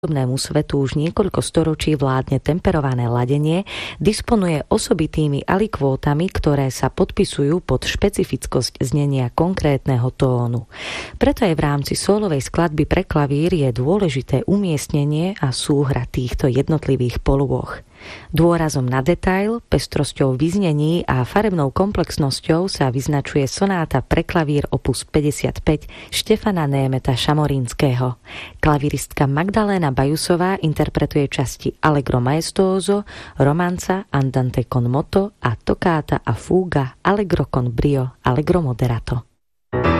hudobnému svetu už niekoľko storočí vládne temperované ladenie, disponuje osobitými alikvótami, ktoré sa podpisujú pod špecifickosť znenia konkrétneho tónu. Preto aj v rámci sólovej skladby pre klavír je dôležité umiestnenie a súhra týchto jednotlivých polôch. Dôrazom na detail, pestrosťou vyznení a farebnou komplexnosťou sa vyznačuje sonáta pre klavír opus 55 Štefana Németa Šamorínskeho. Klavíristka Magdaléna Bajusová interpretuje časti Allegro maestoso, Romanza, Andante con moto a Toccata a fuga, Allegro con brio, Allegro moderato.